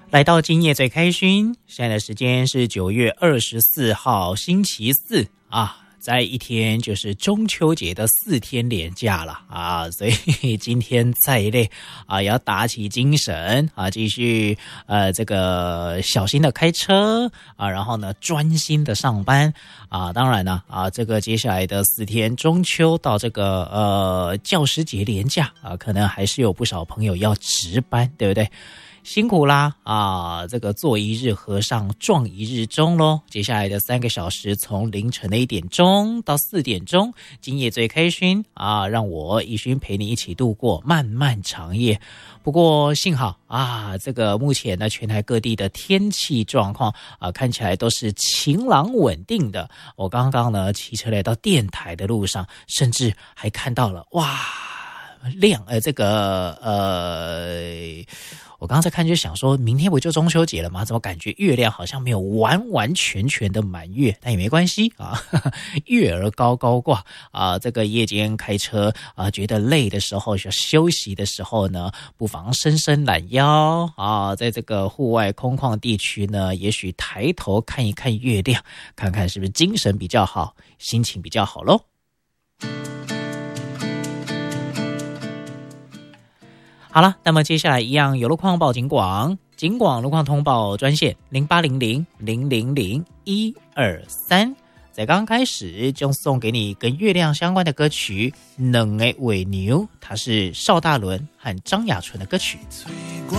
来到今夜最开心，现在的时间是9月24号星期四啊，在一天就是中秋节的4天连假了啊，所以今天再累啊，也要打起精神啊，继续这个小心的开车啊，然后呢专心的上班啊，当然呢啊，这个接下来的4天中秋到这个教师节连假啊，可能还是有不少朋友要值班，对不对？辛苦啦啊！这个做一日和尚撞一日钟咯。接下来的3个小时，从凌晨的1点钟到4点钟，今夜最开心啊！让我一勋陪你一起度过漫漫长夜。不过幸好啊，这个目前呢，全台各地的天气状况啊，看起来都是晴朗稳定的。我刚刚呢骑车来到电台的路上，甚至还看到了哇我刚刚在看就想说，明天不就中秋节了吗？怎么感觉月亮好像没有完完全全的满月？但也没关系啊，月儿高高挂啊。这个夜间开车啊，觉得累的时候，想休息的时候呢，不妨伸伸懒腰啊，在这个户外空旷地区呢，也许抬头看一看月亮，看看是不是精神比较好，心情比较好咯。好了，那么接下来一样有路况报警广路况通报专线0800000123，在刚开始就送给你跟月亮相关的歌曲《两个尾牛》，它是邵大伦和张雅纯的歌曲。